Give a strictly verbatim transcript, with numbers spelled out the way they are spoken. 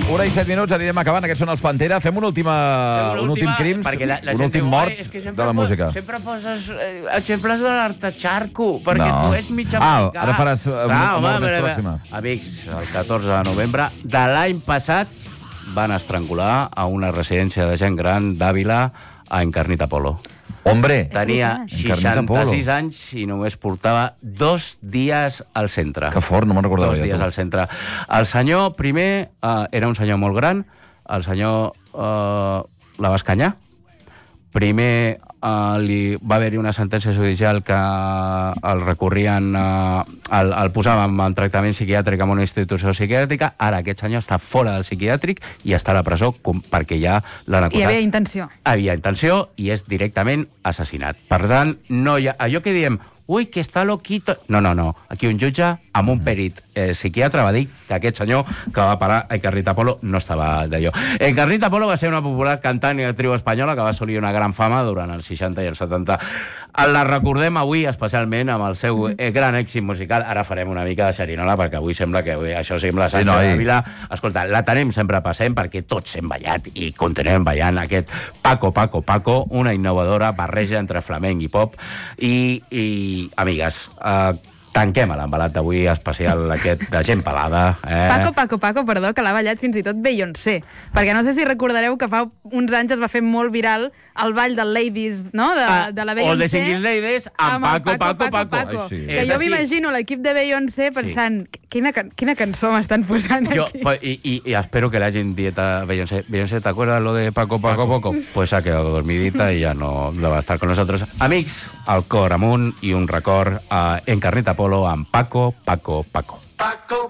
Una i set minuts, anirem acabant. Aquests són els Pantera. Fem una última, Fem una un últim última, crims, perquè la- la un gent últim diu, mort "Ai, és que de sempre la pos- música. Sempre poses eh, exemples de l'Artacharco, perquè No. tu ets mig Ah, americà. ara faràs, eh, una- Clar, una home, més mira, pròxima. Amics, el catorze de novembre de l'any passat van estrangular a una residència de gent gran d'Àvila a Encarnita Polo. Hombre, Tenia Encarnita Polo. seixanta-sis anys i només portava dos dies al centre. Que fort, no me'n recordava Dos jo, dies tu. al centre. El senyor, primer, eh, era un senyor molt gran. El senyor eh, la va escanyar. Primer eh, li va haver-hi una sentència judicial que el recorrien, eh, el, el posaven en tractament psiquiàtric en una institució psiquiàtrica. Ara aquest senyor està fora del psiquiàtric i està a la presó com, perquè ja l'han acusat. Hi havia intenció. Havia intenció i és directament assassinat. Per tant, no hi ha, allò que diem, ui, que està loquito... No, no, no. Aquí un jutge amb un perit eh, psiquiatre va dir que aquest senyor que va parar a Encarnita Polo no estava d'allò. Encarnita Polo va ser una popular cantant i actriu espanyola que va assolir una gran fama durant els seixanta i els setanta. La recordem avui especialment amb el seu eh, gran èxit musical. Ara farem una mica de xerinola perquè avui sembla que avui, això sembla Sí, Sancho noi. de Vila. Escolta, la tenim sempre passem perquè tots hem ballat i continuem ballant aquest Paco, Paco, Paco, una innovadora barreja entre flamenc i pop. I, i amigues, eh, tanquem l'embalat d'avui especial aquest de gent pelada. Eh? Paco, Paco, Paco, perdó, que l'ha ballat fins i tot Beyoncé. Perquè no sé si recordareu que fa uns anys es va fer molt viral el ball del Ladies, no?, de, Ah, de la o Beyoncé. el de Single Ladies amb el Paco, Paco, Paco. Paco. Ai, sí. Que És jo així. m'imagino l'equip de Beyoncé pensant, quina, can- quina cançó m'estan posant Yo, aquí? pues, y, y, y espero que le hayan dieta Beyoncé. Beyoncé, ¿te acuerdas lo de Paco, Paco, Paco? Pues ha quedado dormidita y ya no, no va a estar con nosotros. Amics, al cor amunt i un record a Encarnita Polo amb Paco, Paco, Paco.